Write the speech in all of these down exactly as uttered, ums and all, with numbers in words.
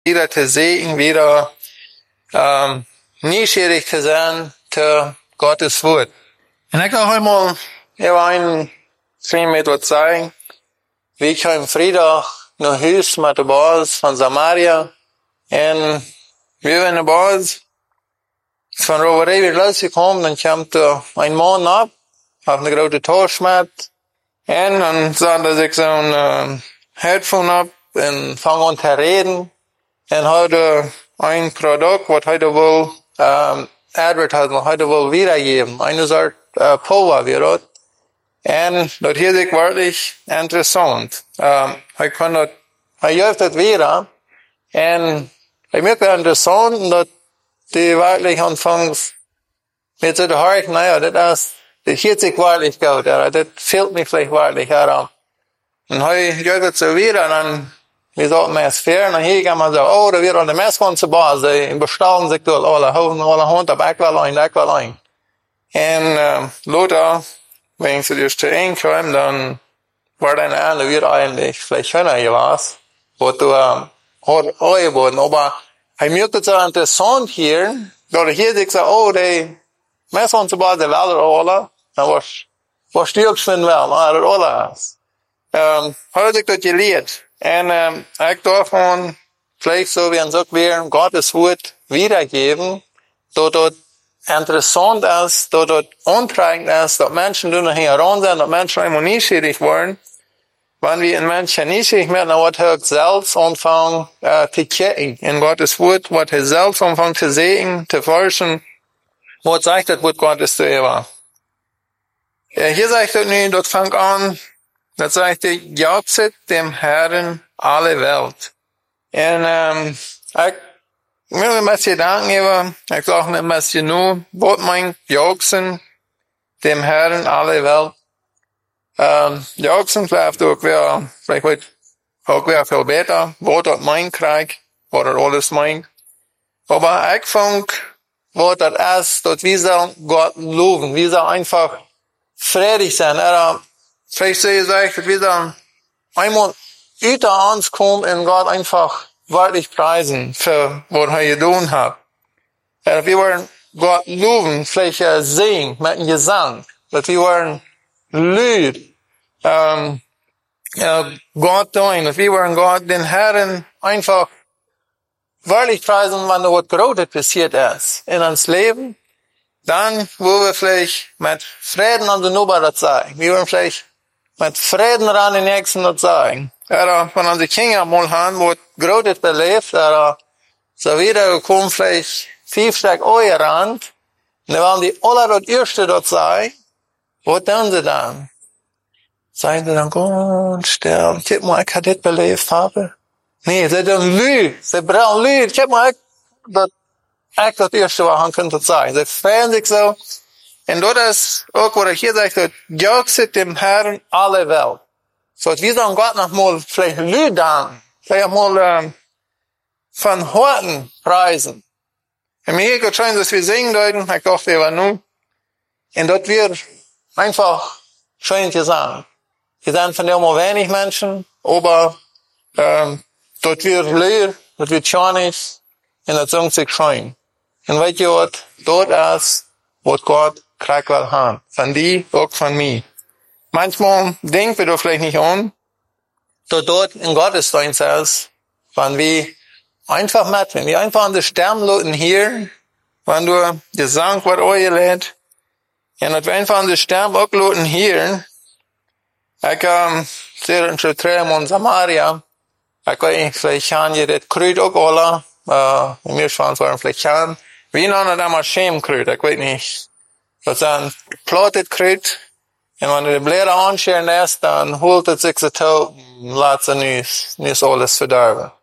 wieder zu sehen, wieder ähm, neugierig zu sein zu Gottes Wort. Und ich auch einmal über einen Film mit was zeigen, wie ich am Freitag nach Hus mit der Bas von Samaria und wir waren in der Bas von Roverei wieder rausgekommen, dann kam da ein Mann ab, auf eine große Torschmatt und dann sagte sich so ein äh, Headphone ab und fang an zu reden und heute ein Produkt, was heute wohl ähm, Advertisement heute wohl wiedergeben, eine Sorte äh, Pulver wie dort. Und dort hier sich wirklich interessant. Ähm, ich kann dort, ich hilft das wieder und ich merke interessant, dass die wirklich anfangs mit so der Hart, naja, das ist, das hielt sich wirklich gut, ja, das fehlt mir vielleicht wirklich heran. Und heute hilft das so wieder, dann wir sollten mehr Sphären, und hier kann man sagen, oh, da wird an der Messmann zu Base, in Bestellen sich dort alle Hosen, alle Hund, aber ich will ein, ich will ein. Und, äh, Lothar, wenn sie dir zu eng kommen, dann war deine Ende wieder eigentlich vielleicht schöner gewesen, wo du, ähm, hat angeboten, aber ich merke das so interessant hier, dass hier sich so, oh, die Messmann zu Base, die will alle, dann was, was stirbst du denn wel, na, das alle ist. Ähm, hat sich das gelehrt. Und ähm, ich davon vielleicht so wie ein sagt wir Gottes Wort wiedergeben, dass dort interessant ist, dass dort anregend ist, dass Menschen da heran sind, dass Menschen immer neugierig werden. Wenn wir in Menschen neugierig werden, dann wird er selbst anfangen äh, zu kicken. In Gottes Wort wird er selbst anfangen zu sehen, zu forschen, was sagt das Wort Gottes zu ihm. Ja, hier sagt er nicht, das fängt an, das sagt er, jauchzet dem Herrn alle Welt. Und ähm, ich will ein bisschen danken geben, ich sage ein bisschen nur, was mein Jauchzen dem Herrn alle Welt. Ähm, Jauchzen vielleicht auch wer, vielleicht wird auch wer viel besser, was das mein Krieg, was das alles meint. Aber ich fand, was das ist, dass wir sollen Gott loben, wir sollen einfach freudig sein. Er, vielleicht sehe ich, dass wir sollen einmal über uns kommen und Gott einfach wirklich preisen für was er getan hat. Ja, wir wollen Gott loben, vielleicht uh, singen mit dem Gesang. Dass wir wollen Lied ähm, ja, Gott tun. Dass wir wollen Gott, den Herrn, einfach wirklich preisen, wenn da was Großes passiert ist in uns Leben. Dann, wo wir vielleicht mit Frieden an den Nachbarn sagen. Wir wollen vielleicht mit Frieden an den Nächsten das sagen. Er, von unseren Kindern mal haben, wo Großes belebt, er, so wiedergekommen, vielleicht fünf Stück Eier ran. Und dann waren die alle das Erste dort sagen. Was tun sie dann? Sagen sie dann, Gott, sterben. Guck mal, ich habe das belebt habe. Nee, sie tun Lüd. Sie brauchen Lüd. Guck mal, ich, das, ich das Erste, was man könnte sagen. Sie freuen sich so. Und dort ist auch, wo er hier sagt, jauchzet dem Herrn alle Welt. So, wir sollen Gott noch mal vielleicht Lüd an, vielleicht mal ähm, von Horten preisen. Und mir geht schon, dass wir singen deuten, ich dachte, wir waren nun. Und dort wird einfach schön gesagt. Wir sind von dem wenig Menschen, aber ähm, dort wird leer, dort wird schönig, und das singt sich schön. Und weißt du was, dort ist, was Gott kriegt will haben. Von die, auch von mir. Manchmal denken wir doch vielleicht nicht an, dass dort in Gottesdienst ist, wenn wir einfach mit, wenn wir einfach an den Sternloten hier, wenn du Gesang wird euer lädt, und dass wir einfach an den Sternloten hier, ich, ähm, sehe in Schutreum und Samaria, ich weiß nicht, vielleicht haben die das Krüt auch alle, äh, in mir schwanz waren vielleicht haben, wie nennen das mal Schämkrüt, ich weiß nicht. Das ist ein plottet Krüt, und wenn du die Blätter anscheren lässt, dann holt es sich so tot, lässt es nicht, nicht alles verderben.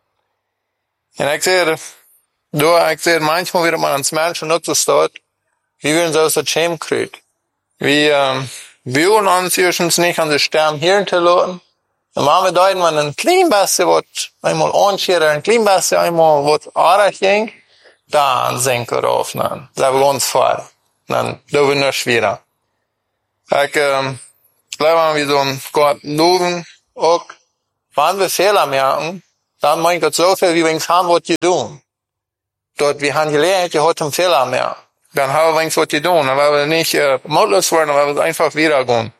Und ich sehe, du, ich sehe, manchmal wird man als Menschen auch so steht, wie wir uns aus der Schämkrüt. Wir, ähm, wir wollen uns erstens nicht an den Stern hier zu lassen. Dann machen wir dort, wenn ein klein bisschen wird, einmal anscheren, ein klein bisschen einmal wird Arach ging, dann sinken wir auf, dann, da wir uns vor. Dann, da wird noch schwerer. Ich, ähm, glaube, wir so Gott loben, auch, wenn wir Fehler merken, dann meint Gott so viel, wie wir haben, was wir tun. Dort, wir haben gelernt, ihr habt einen Fehler mehr. Dann haben wir was wir tun. Dann werden wir nicht äh, mutlos werden, dann werden wir einfach wieder gehen.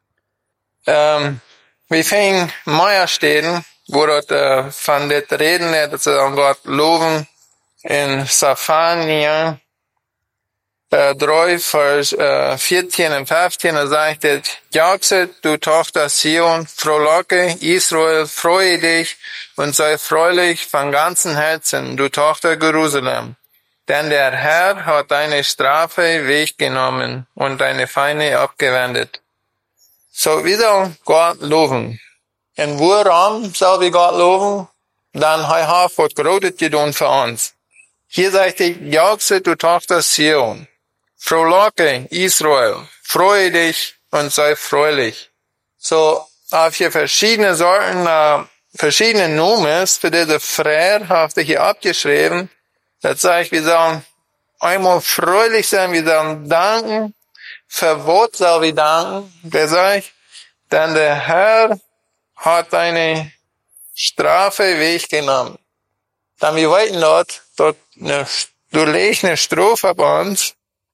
Ähm, wir fingen Meier stehen, wo dort äh, von det reden, dass sie an Gott loben, in Safania, äh, drei, Vers äh, vierzehn und fünfzehn, da sagt es, jauchze, du Tochter Sion, frohlocke, Israel, freue dich und sei freulich von ganzem Herzen, du Tochter Jerusalem. Denn der Herr hat deine Strafe weggenommen und deine Feinde abgewendet. So, wie soll Gott loben? Und woran soll wir Gott loben? Dann hat Gott Großes getan für uns. Hier sagt er, jauchze, du Tochter Sion. Frohlocke, Israel, freue dich und sei fröhlich. So, auf hier verschiedene Sorten, äh, verschiedene Nomen für diese Frère, habt ihr hier abgeschrieben. Das sagt, wir sollen einmal fröhlich sein, wir sollen danken. Für was soll wir danken? Der sagt, denn der Herr hat deine Strafe weggenommen. Dann wir weiten dort, dort eine, du legst eine Strophe auf uns,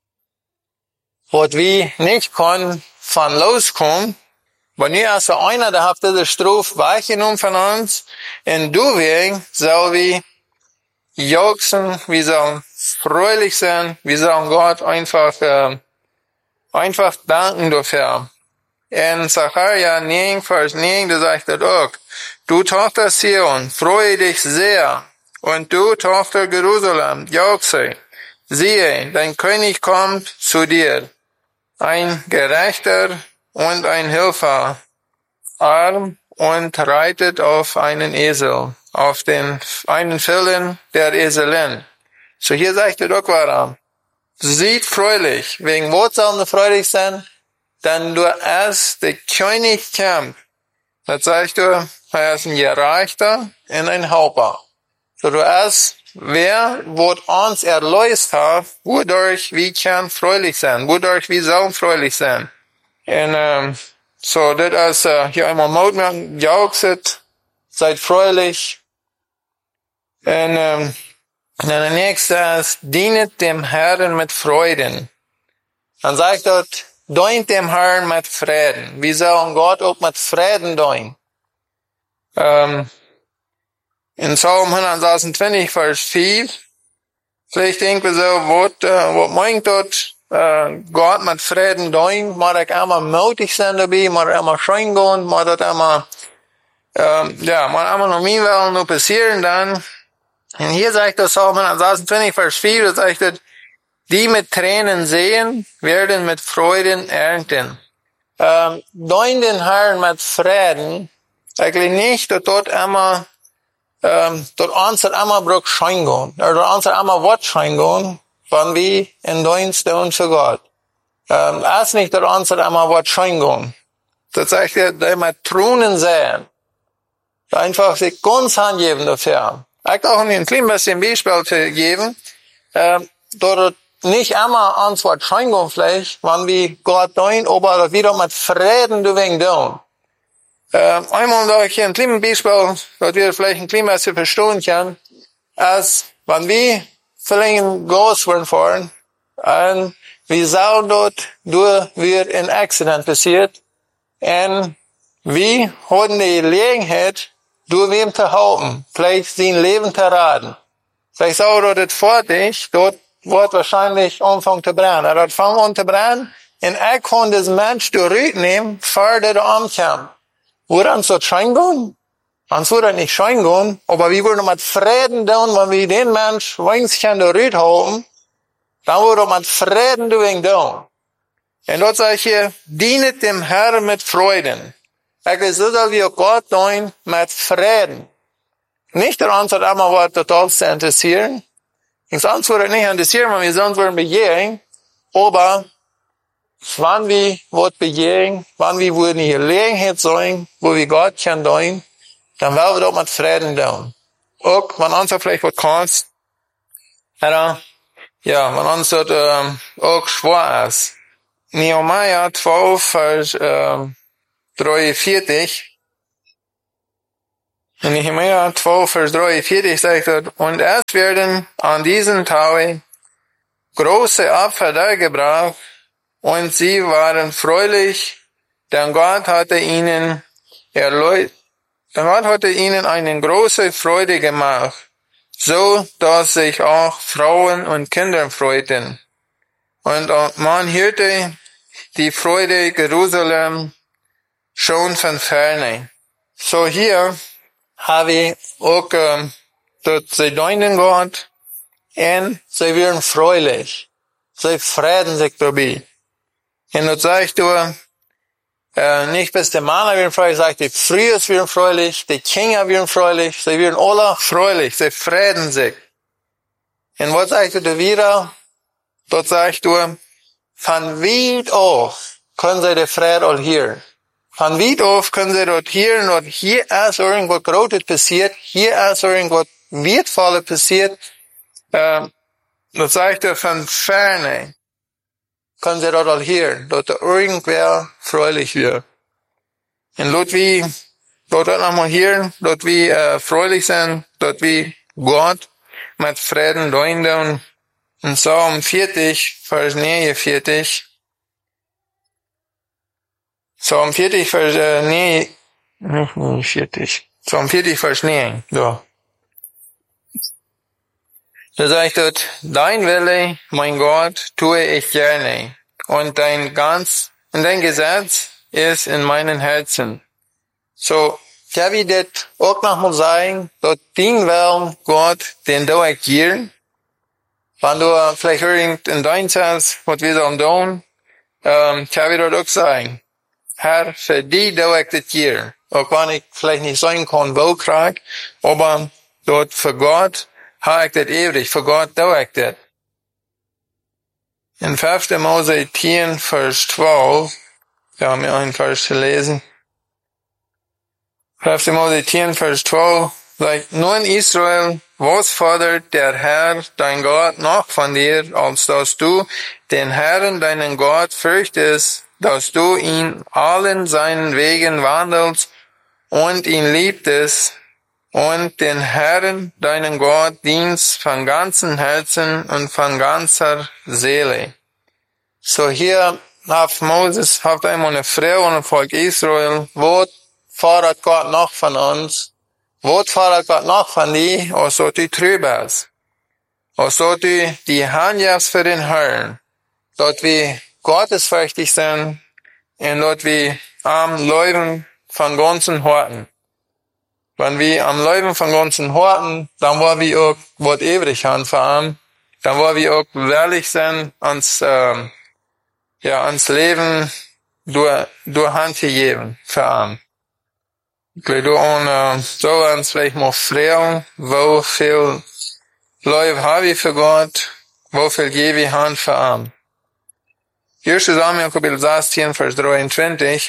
wo wir nicht können von loskommen, wenn ihr also einer, der hat diese Strophe weggenommen von uns, und du wegen, soll wir jauchzen, wir sollen fröhlich sein, wir sollen Gott einfach, äh, einfach danken dafür. In Sacharja neun, Vers neun, da sagt er auch, du Tochter Sion, freue dich sehr, und du Tochter Jerusalem, jauchze. Siehe, dein König kommt zu dir, ein Gerechter und ein Helfer, arm und reitet auf einen Esel, auf den einen Fellen der Eselin. So hier sagt er doch warum. Sieht fröhlich, wegen was soll er freudig sein? Denn du erst der König kommt. Das sagt du, er ist ein Gerechter und ein Helfer. So du erst, wer wird uns erlöst hat, wodurch wir können fröhlich sein, wodurch wir sollen fröhlich sein. Und ähm, so, das ist uh, hier einmal Mut machen, jauchzet, seid fröhlich. Und ähm, dann der nächste ist, dienet dem Herrn mit Freuden. Dann sagt dort, dient dem Herrn mit Frieden. Wir sollen Gott auch mit Frieden dienen. Ähm, in Psalm hundertsechsundzwanzig, Vers vier, vielleicht denken wir so, was, äh, was meint dort, äh, Gott mit Frieden dienen? Muss ich einmal mutig sein dabei, muss ich einmal schön gehen, muss das einmal, ähm, ja, muss einmal noch nie wollen, nur passieren dann. Und hier sagt das Psalm hundertsechsundzwanzig, Vers vier, das sagt das, die mit Tränen sehen, werden mit Freuden ernten. Ähm, dienen den Herrn mit Frieden, eigentlich nicht, dass dort einmal, ähm, dort uns einmal braucht schein gehen, oder dort uns einmal was schein gehen, wenn wir in Dienst tun für Gott. Ähm, erst nicht, dass uns einmal was schein gehen. Das sagt er, dass wir Trunen sehen. Einfach sich ganz angeben dafür. Ich auch ein klein bisschen Beispiel zu geben, ähm, dort nicht einmal uns was schein gehen vielleicht, wenn wir Gott dienen, aber wieder mit Frieden durch tun. Ähm, einmal da ich hier ein kleines Beispiel, dass wir vielleicht ein klein bisschen verstehen können, als wenn wir vielleicht in Großwürden fahren, und wir sollen dort, durch wird ein Accident passiert, und wir haben die Gelegenheit, durch wem zu helfen, vielleicht sein Leben zu retten. Vielleicht soll dort das fertig, dort wird wahrscheinlich anfangen zu brennen. Er hat fangen an zu brennen, und er kann das Mensch durchnehmen, bevor der umkommt. Würde uns dort schein gehen? Uns würde nicht schein gehen, aber wir würden mit Frieden tun, wenn wir den Mensch wenigstens durchhalten, dann würde man mit Frieden tun. Und dort sage ich hier, dienet dem Herrn mit Freuden. Ich so soll wir Gott dienen mit Frieden. Nicht, dass uns hat einmal was total zu interessieren. Uns würde nicht interessieren, wenn wir sonst würden begehren, aber wenn wir was begehren, wenn wir würden die Gelegenheit sein, wo wir Gott können dienen, dann werden wir doch mit Frieden tun. Auch wenn uns vielleicht was kostet, oder, ja, wenn uns das ähm, auch schwer ist. Nehemiah zwölf, Vers ähm, dreiundvierzig. In Nehemiah zwei, Vers dreiundvierzig sagt er, und es werden an diesen Tage große Opfer dargebracht, und sie waren fröhlich, denn Gott hatte ihnen erläut, denn Gott hatte ihnen eine große Freude gemacht, so dass sich auch Frauen und Kinder freuten. Und man hörte die Freude Jerusalem schon von ferne. So hier habe ich auch ähm, dort sie deuten Gott und sie werden fröhlich. Sie freuen sich dabei. Und dort sagt du, äh, nicht bis die Männer werden fröhlich, sagt die Frühe werden fröhlich, die Kinder werden fröhlich, sie werden alle fröhlich, sie freuen sich. Und was sagt du wieder? Dort sagst du, von weit auf können sie die Freude all hören. Von weit auf können sie dort hören, und hier ist irgendwas Großes passiert, hier ist irgendwas Wertvolles passiert. Ähm, das sagt er, von ferne können sie dort all hören, dort irgendwer fröhlich wird. Und dort wie, dort nochmal hören, dort wie äh, fröhlich sein, dort wie Gott mit Frieden deuten. In Psalm vierzig, Vers neunundvierzig. Psalm vierzig, Vers äh, nee, nicht neunundvierzig. Psalm vierzig, Vers neun. So. Da sagt dort, dein Wille, mein Gott, tue ich gerne. Und dein ganz, und dein Gesetz ist in meinen Herzen. So, ja, wie das auch nochmal sagen, dort den Willen Gott, den du ich hier. Wenn du vielleicht irgend in dein Herz, was wir sollen tun, ähm, kann ich dort auch sagen, Herr, für die tue ich das hier. Auch wenn ich vielleicht nicht sagen kann, wo krieg, aber dort für Gott habe ich das ewig, für Gott tue ich das. In fünfter Mose zehn, Vers zwölf, wir haben ja einen Vers gelesen. fünfter Mose zehn, Vers zwölf, sagt, nun Israel, was fordert der Herr, dein Gott, noch von dir, als dass du den Herrn, deinen Gott, fürchtest, dass du in allen seinen Wegen wandelst und ihn liebtest und den Herrn, deinen Gott, dienst von ganzem Herzen und von ganzer Seele. So hier hat Moses, hat einmal eine Frau und ein Volk Israel, wo fordert Gott noch von uns? Wo fordert Gott noch von dir, als so du trübe ist? Als so du die Hand hast für den Herrn. Dort wie gottesfürchtig sind, und dort wie am Leben von ganzen Horten. Wenn wir am Leben von ganzen Horten, dann wollen wir auch was ewig haben für ihn. Dann wollen wir auch ehrlich sein, ans, ähm, ja, ans Leben durch, durch Hand gegeben für ihn. Ich glaube, ohne, so uns vielleicht mal fragen, wo viel Leib habe ich für Gott, wo viel gebe ich Hand für ihn. erster Samuel, Kapitel sechzehn, Vers dreiundzwanzig.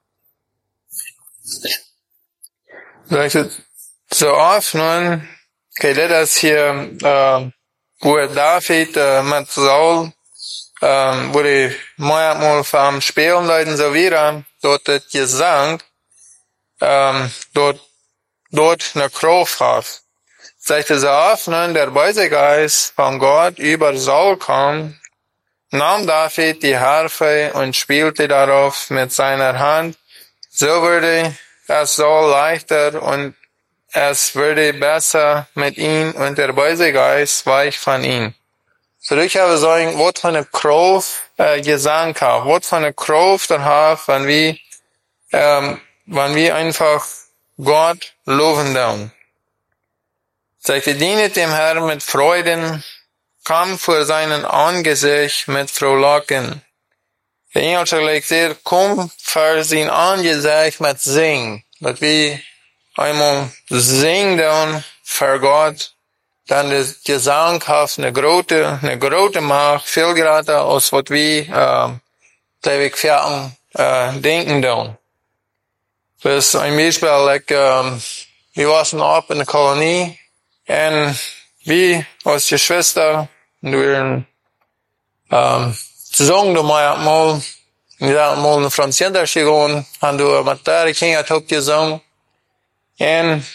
Sagt, so oft nun, okay, das hier, äh, wo David, äh, mit Saul, äh, wo die manchmal vom Spielen Leuten so wieder, dort hat gesagt, ähm, dort, dort eine Kraft hat. Sagt er so oft nun, der böse Geist von Gott über Saul kam, nahm David die Harfe und spielte darauf mit seiner Hand. So wurde es so leichter und es würde besser mit ihm und der böse Geist weich von ihm. So ich habe sagen, was für eine Kraft äh, Gesang hat, was für eine Kraft er hat, wenn wir, ähm, wenn wir einfach Gott loben dann. Sagte, dienet dem Herrn mit Freuden, kam vor seinen Angesicht mit Frohlocken. Der Englische legt sehr, komm vor sein Angesicht mit Sing. Dass wir einmal singen dann für Gott, dann das Gesang hat eine große, eine große Macht, viel größer als was wir, äh, glaube ich, vierten, äh, denken dann. Das ist ein Beispiel, like, ähm, wir waren ab in der Kolonie, und wir als Geschwister, wir ähm, zusammen mal mal wir mal in Französisch gegangen, haben wir mit der Kinder top gesungen, und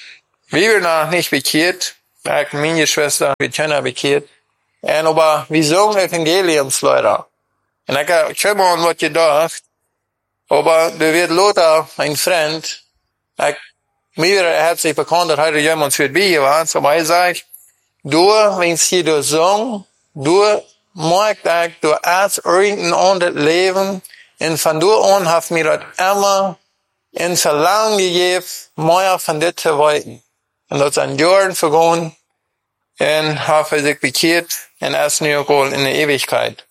wir sind noch nicht bekehrt. Ich, meine Schwester, wir können bekehrt. Und aber wir sagen Evangeliumsleute. Und ich habe mir was gedacht. Aber du wirst Lothar, ein Freund, ich, mir hat sich bekannt, dass heute jemand für die gewesen, aber er sagt, du, wenn sie du sagen, du magst, du hast irgendein anderes Leben, und von du an hast mir das immer in Verlangen gegeben, mehr von dir zu wollten. Und das sind Jahren vergangen, und habe sich bekehrt, und erst nur in der Ewigkeit.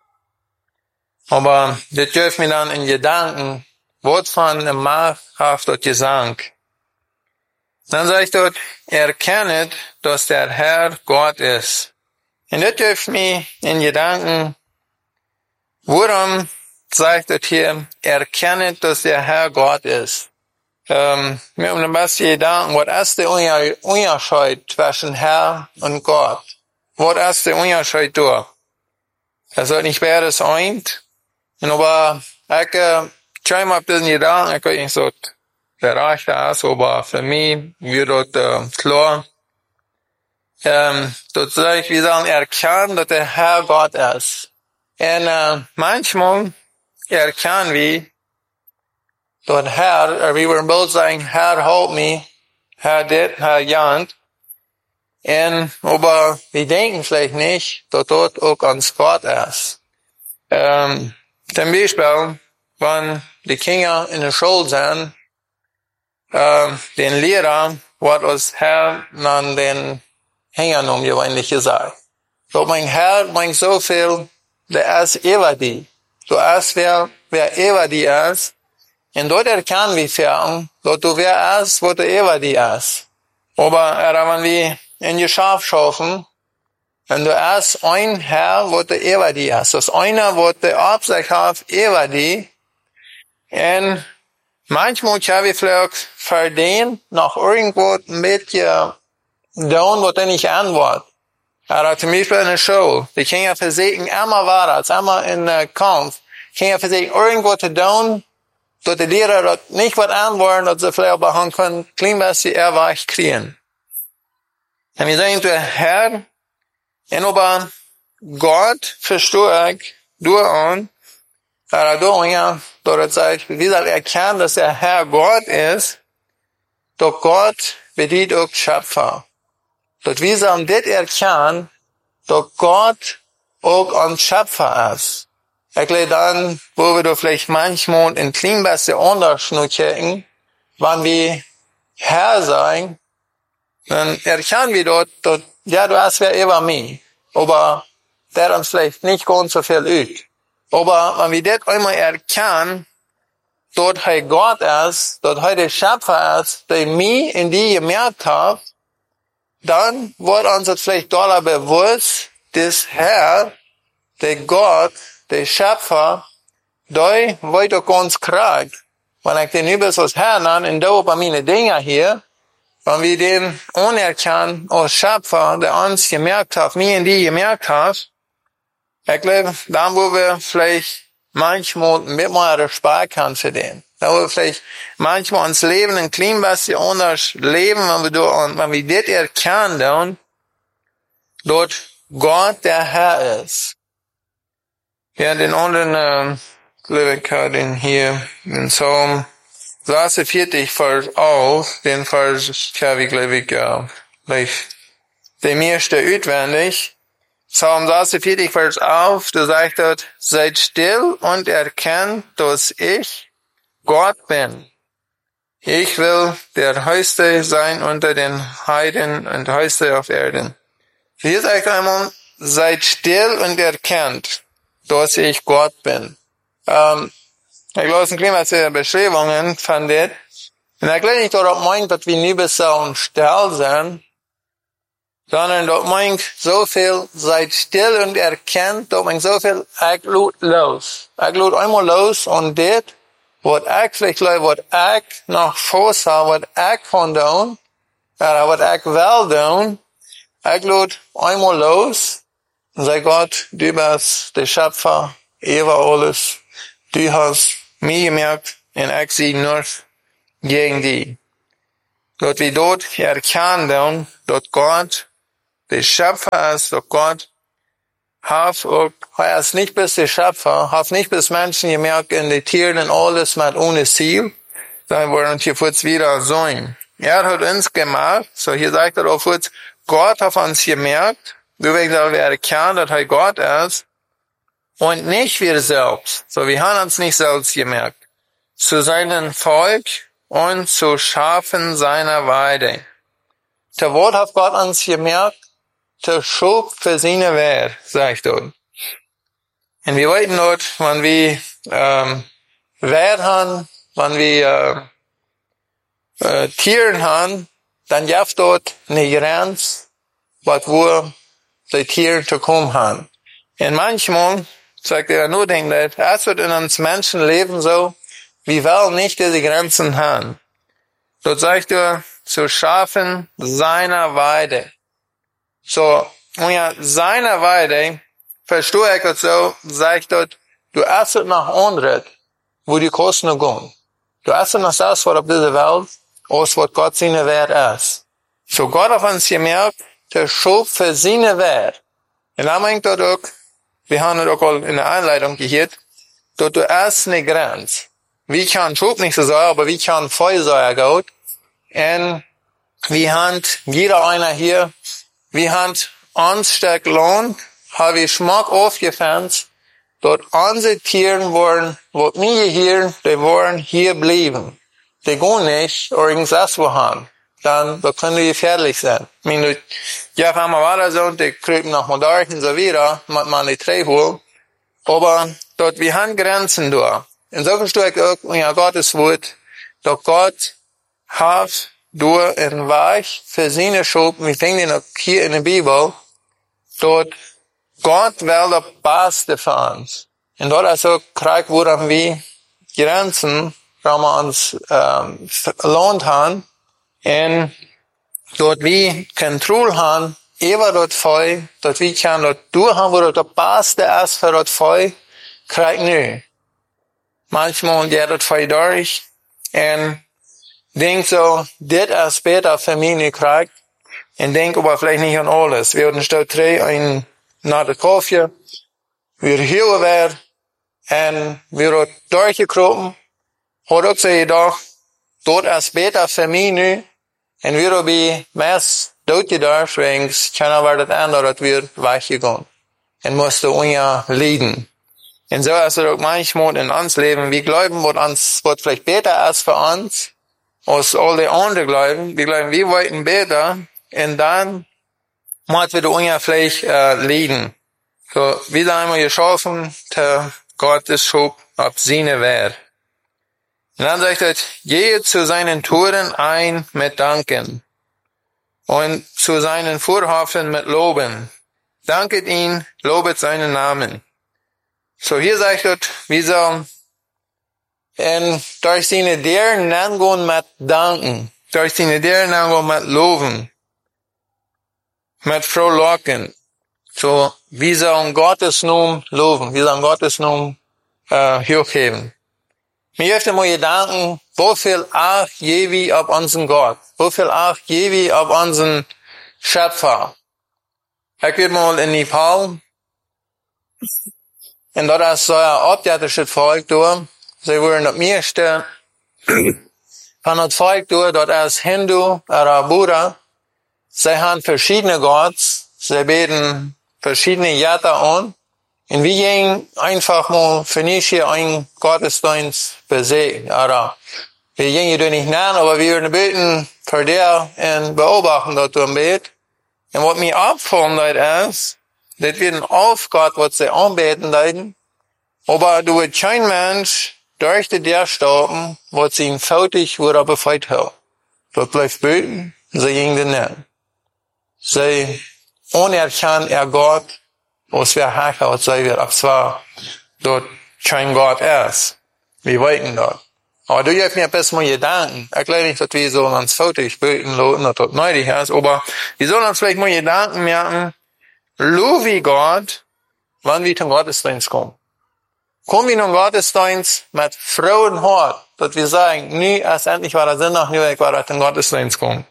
Aber das dürft mir dann in Gedanken, was von dem Macht hat dort gesagt. Dann sage ich dort, erkennet, dass der Herr Gott ist. Und das dürft mir in Gedanken, worum sagt dort hier, erkennet, dass der Herr Gott ist. Ähm, mir um den besten Gedanken, was ist der Unterschied zwischen Herr und Gott? Was ist der Unterschied da? Das soll nicht beides eint. Und aber, ich, äh, schau mal auf diesen Gedanken, ich kann nicht so, der reicht das, aber für mich wird dort, äh, klar, ähm, dort sage ich, wir sollen erkennen, dass der Herr Gott ist. Und, äh, manchmal erkennen wir, dass Herr, wie wir bald sagen, Herr, help me, Herr dit, Herr jant. Und, aber wir denken vielleicht nicht, dass dort auch ans Gott ist. Ähm, Zum Beispiel, wenn die Kinder in der Schule sind, äh, den Lehrer wird uns Herr an den Hängern um gewöhnlich gesagt. So mein Herr meint so viel, der ist über die. Du ist wer, wer über die ist. Und dort erkennen wir fern, dass du wer ist, wo du über die ist. Aber äh, wenn wir in die Schaf schaffen, und du hast ein Herr, wo du über die hast. Das eine, wo du Absicht hast, über die. Und manchmal haben wir vielleicht verdient, noch irgendwo ein bisschen tun, was du nicht antwortet. Aber zum Beispiel in der Schule. Die Kinder versuchen immer weiter, immer in der Kampf. Die Kinder versuchen irgendwo zu tun, dass die Lehrer nicht was antworten, dass sie vielleicht behandeln können, klein bisschen erweich kriegen. Und wir sagen, der Herr, und aber Gott verstehe ich durch an, aber durch ja, dort sagt, wir sollen erkennen, dass der Herr Gott ist, doch Gott bedient auch Schöpfer. Dort wir sollen das erkennen, doch Gott auch ein Schöpfer ist. Ich glaube dann, wo wir doch vielleicht manchmal in klein bisschen Unterschied checken, wenn wir Herr sein, dann erkennen wir dort, dort ja, du hast wer über mich. Aber der uns vielleicht nicht ganz so viel übt. Aber wenn wir das einmal erkennen, dort er Gott ist, dort er der Schöpfer ist, der mich in die gemerkt hat, dann wird uns das vielleicht doller bewusst, dass Herr, der Gott, der Schöpfer, der wird auch ganz krank. Wenn ich den übelst als Herr nenne, und da bei meine Dinge hier, wenn wir den unerkennen als Schöpfer, der uns gemerkt hat, mir in die gemerkt hat, ich glaube, dann wo wir vielleicht manchmal mit mehr Respekt können für den. Da wo wir vielleicht manchmal uns Leben ein klein bisschen anders leben, wenn wir da, wenn wir das erkennen, dann, dort Gott der Herr ist. Ja, den anderen, äh, glaube ich, den hier, den Psalm, sechsundvierzig Vers auf, den Vers, ja, wie glaube ich, ja, gleich, dem erste auswendig. Psalm sechsundvierzig Vers auf, da sagt dort, seid still und erkennt, dass ich Gott bin. Ich will der Höchste sein unter den Heiden und Höchste auf Erden. Hier sagt einmal, seid still und erkennt, dass ich Gott bin. Ähm, Ich glaube, ein kleines bisschen Beschreibungen von das. Und ich glaube nicht, dass das meint, dass wir nicht so still sind, sondern das meint so viel, seid still und erkennt, das meint so viel, ich lud los. Ich lud einmal los und das, was ich vielleicht glaube, was ich noch vorhabe, was ich kann tun, oder was ich will tun, ich lud einmal los und sag Gott, du bist der Schöpfer, über alles, du hast mir gemerkt, und ich sehe nur gegen die. dort wie dort erkennen, dort Gott, der Schöpfer ist, dort Gott, hat auch, er ist nicht bis der Schöpfer, hat nicht bis Menschen gemerkt in den Tieren und alles mit ohne Ziel, dann wollen wir kurz wieder sein. Er hat uns gemacht, so hier sagt er auch kurz, Gott hat uns gemerkt, wir werden erkennen, dass er Gott ist, und nicht wir selbst. So, wir haben uns nicht selbst gemerkt. Zu seinem Volk und zu Schafen seiner Weide. Der Wort hat Gott uns gemerkt, der Schub für seine Welt, sagt dort. Und wir wollten dort, wenn wir ähm, Wert haben, wenn wir äh, äh, Tieren haben, dann gibt dort eine Grenze, was wir die Tiere zu kommen haben. Und manchmal, sagt er nur, denkt er, es wird in uns Menschen leben so, wir wollen nicht diese Grenzen haben. Dort sagt er, zu Schafen seiner Weide. So, und ja, seiner Weide, verstehe ich das so, sagt dort, du esst nach anderen, wo die Kosten gehen. Du esst nach das, was auf dieser Welt, aus was Gott seine Wert ist. So, Gott hat uns gemerkt, der Schub für seine Wert. Und dann meint dort auch, wir haben es auch in der Einleitung gehört, dort du erst eine Grenze. Wie kann Schub nicht so sein, aber wie kann Feuer sein, Gott? Und wir haben, jeder einer hier, wir haben uns stark lohnt, habe ich Schmack aufgefängt, dort unsere Tiere wollen, wo wir hier, die wollen hier bleiben. Die gehen nicht, irgendwas wohin. Dann, da können die gefährlich sein. Ich meine, ja, wenn wir weiter so, die kriechen nach Modarch und so wieder, mit man die Dreh holen. Aber dort, wir haben Grenzen da. In so viel Stück auch, und ja, Gottes Wort, doch Gott hat durch ein Weich für seine Schub, wir finden auch hier in der Bibel, dort, Gott will das Beste für uns. Und dort also, kriegt wir wie Grenzen, wenn wir uns, ähm, lohnt haben, und dort wie Kontrolle haben, über dort Feu, dort wie kann dort durchhaben, wo dort das Beste ist für dort Feu, kriegt nicht. Manchmal geht dort Feu durch, und denkt so, das ist besser für mich nicht kriegt, und denkt aber vielleicht nicht an alles. Wir hatten statt drei ein, nach der Kaffee, wir hier waren, und wir dort durchgekropen, hat auch so gedacht, dort ist besser für mich nicht, und wir haben meist dort gedacht, wegen keiner war das andere, dass wir weggegangen. Und mussten uns leiden. Und so ist es auch manchmal in uns Leben. Wir glauben, was uns, was vielleicht besser ist für uns, als alle anderen glauben. Wir glauben, wir wollten besser. Und dann müssen wir uns vielleicht äh, leiden. So, wieder einmal geschaffen, der Gott ist Schub auf seine Welt. Und dann sagt er, gehe zu seinen Toren ein mit Danken und zu seinen Vorhöfen mit Loben. Danket ihn, lobet seinen Namen. So hier sagt er, wir sollen und durch seine Deren angehen mit Danken, durch seine Deren angehen mit Loben, mit Frohlocken. So, wir sollen Gottes Namen loben, wir sollen Gottes Namen äh, hochheben. Mir öfter mal Gedanken, wo viel Acht gebe ich auf unseren Gott? Wo viel Acht gebe ich auf unseren Schöpfer? Ich war mal in Nepal, und dort ist so ein abjährisches Volk durch. Sie wurden das meiste von das Volk durch, dort ist Hindu oder Buddha. Sie haben verschiedene Gotts, sie beten verschiedene Götter an. Und wir gehen einfach mal für nicht hier einen Gottesdienst besehen, oder? Wir gehen hier nicht nennen, aber wir würden beten für der und beobachten dort im Bett. Und was mir auffallen dort ist, dass wir auf Gott, was sie anbeten dort, aber du wird kein Mensch durch die Tür stoppen, was ihn fertig wurde befreit hat. Dort bleibt beten, sie gehen den nicht. Sie unerkennen er Gott, was wir hacken, was sei wir, ob zwar dort kein Gott ist. Wir wollten dort. Aber du hast mir ein bisschen mal Gedanken. Ich glaube nicht, dass wir so uns fertig beten lassen, dass das nötig ist, aber wir sollen uns vielleicht mal Gedanken merken, lobe Gott, wann wir zum Gottesdienst kommen. Kommen wir zum Gottesdienst mit frohen Hort, dass wir sagen, nu, erst endlich war der Sinn noch, nu, ich war das in Gottesdienst gekommen.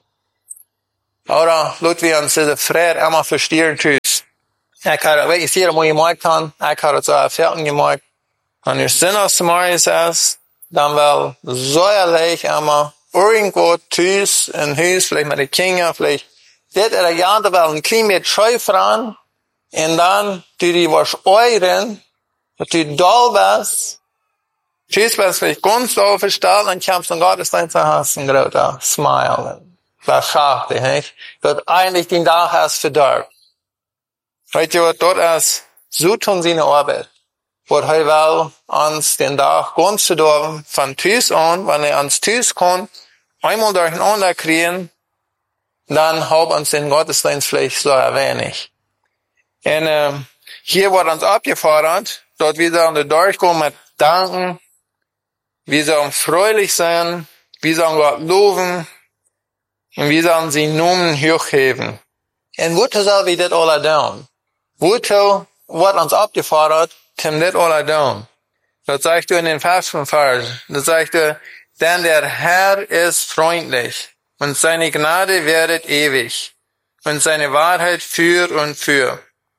Oder, laut wir uns diese Frère immer verstehen tust. Ich habe, wenn ich es mal gemacht habe, ich habe es auch fertig gemacht. Und ich Sinn aus dem Morgens ist, dann will so ehrlich immer irgendwo tust, in Haus, vielleicht mit den Kindern, vielleicht, das ist der Ganze, weil ein klein bisschen Scheu voran, und dann, du die was euren, dass du doll bist, tust bist vielleicht ganz doll verstanden, dann kommst du in Gottesdienst und hast ein großer Smile. Das schafft dich, nicht? Dass eigentlich den Tag erst verdorben. Weißt du, dort ist, so tun sie eine Arbeit. Wo er will uns den Tag ganz verdorben, von Tüß an, wenn er ans Tüß kommt, einmal durcheinander kriegen, dann hab uns den Gottesdienst vielleicht so ein wenig. Und äh, hier wird uns abgefordert, dort wir sollen durchkommen mit Danken, wir sollen fröhlich sein, wir sollen Gott loben, und wir sollen sie Namen hochheben. Und wozu soll wir das alle tun? Wozu wird uns abgefordert, zum das alle tun? Das sagst du in den ersten Vers. Das sagst du, denn der Herr ist freundlich, und seine Gnade währet ewig, und seine Wahrheit für und für.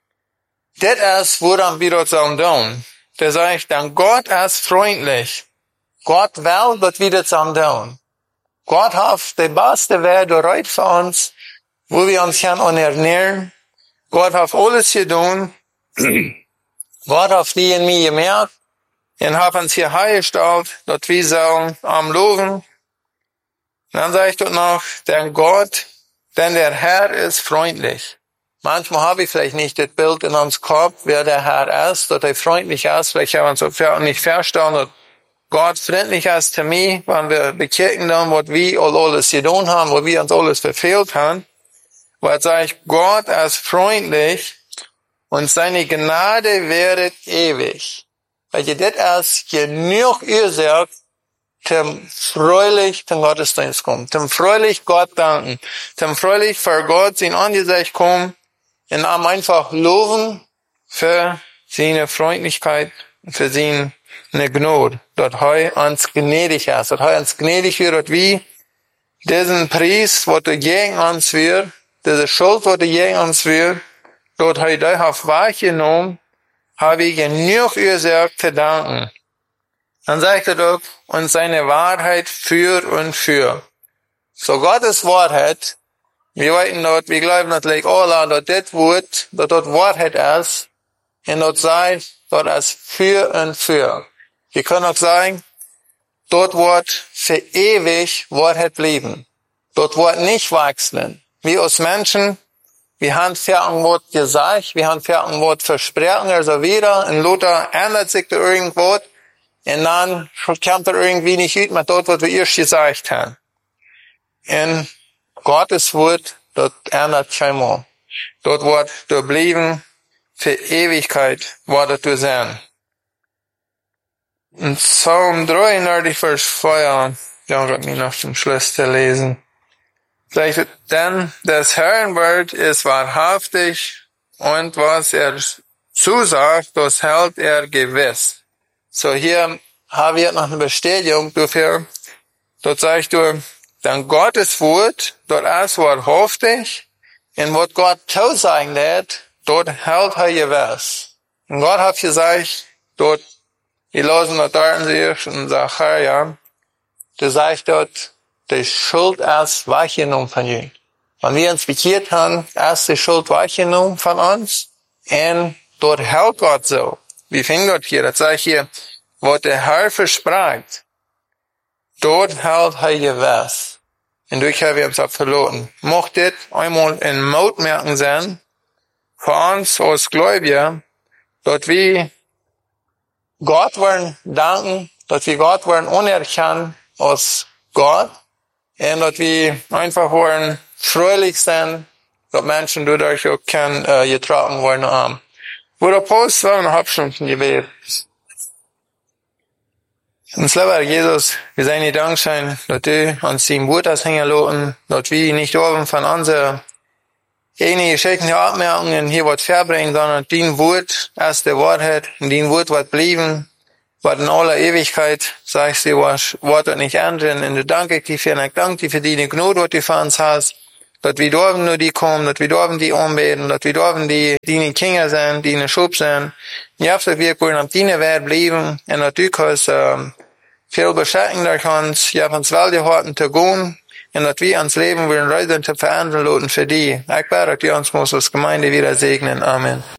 Das ist, woran wir das sollen tun. Das sagt, denn Gott ist freundlich. Gott will, dass wir das sollen tun. Gott hat die beste Welt bereit für uns, wo wir uns können ernähren. Gott hat alles getan. Gott hat die in mir gemerkt und hat uns hier hergestellt, dass wir sollen am Loben. Dann sage ich dort noch, denn Gott, denn der Herr ist freundlich. Manchmal habe ich vielleicht nicht das Bild in uns Kopf, wer der Herr ist, dass er freundlich ist. Vielleicht haben wir uns nicht verstanden, dass Gott freundlich ist zu mir, wenn wir bekennen dann, was wir alles getan haben, wo wir uns alles verfehlt haben. Weil sage ich, Gott ist freundlich und seine Gnade währet ewig. Weil ihr das ist genug Ursache, zum fröhlich zum Gottesdienst kommen, zum fröhlich Gott danken, zum fröhlich für Gott sein Angesicht kommen und am einfach loben für seine Freundlichkeit, für seine Gnade, dass er uns gnädig ist, dass er uns gnädig wird, wie diesen Preis, was er gegen uns wird, diese Schuld, was er gegen uns wird, dort er das auf wahrgenommen, habe ich genug Ursache zu danken. Dann sagt er doch, und seine Wahrheit für und für. So Gottes Wahrheit, wir weiten dort, wir glauben natürlich alle, dass das Wort, dass dort Wahrheit ist, und dort sagt, dort ist für und für. Wir können auch sagen, dort wird für ewig Wahrheit bleiben. Dort wird nicht wechseln. Wir als Menschen, wir haben für ein Wort gesagt, wir haben für ein Wort versprochen, also wieder, in Luther ändert sich da irgendwas, und dann kommt er irgendwie nicht gut mit dort, was wir erst gesagt haben. Und Gottes Wort, dort ändert keinmal. Dort wird du bleiben, für Ewigkeit wird du sein. In Psalm dreiundneunzig, Vers vier, ja, gerade mir noch zum Schluss zu lesen. Sagt, denn des Herrn Wort ist wahrhaftig, und was er zusagt, das hält er gewiss. So hier haben wir noch eine Bestätigung dafür. Dort sagst du, denn Gottes Wort, dort ist wahrhaftig, und was Gott zusagen wird, dort hält er gewiss. Und Gott hat gesagt, dort, wir lesen dort sich und sagen, ja, du sagst dort, die Schuld ist weggenommen von dir. Wenn wir uns bekehrt haben, ist die Schuld weggenommen von uns, und dort hält Gott so. Wie fängt Gott hier? Das sage ich hier, was der Herr versprach, dort hält er gewiss. Und durch haben wir uns auch verloren. Mocht das einmal in Mautmerken sein, für uns als Gläubiger, dort wir Gott wollen danken, dort wir Gott wollen anerkennen als Gott, und dort wir einfach wollen fröhlich sein, dass Menschen dadurch auch können, äh, getragen werden haben. Wo der Paulus war, eine Hauptstunde Gebet. Und lieber Jesus, wir seien dir dankbar, dass du uns im Wort hast hängen lassen, dass wir nicht oben von unseren eigenen geschickten Abmerkungen hier was verbringen, sondern dein Wort ist die Wahrheit, und dein Wort wird bleiben, was in aller Ewigkeit, sagst du, was Wort nicht ändern. Und du danke ich dir für, und ich danke dir für deine Gnade, was du für uns hast. Dass wir dürfen nur die kommen, dass wir dürfen die anbeten, dass wir dürfen die, deine Kinder sein, deine Schub sein. Ich hoffe, dass wir wollen auf deine Welt bleiben, und dass du kannst, ähm, viel beschenken durch uns. Ich habe uns wel gehalten zu gehen, und dass wir uns Leben wollen reisen zu verändern lassen für die. Ich bete, dass wir uns als Gemeinde wieder segnen. Amen.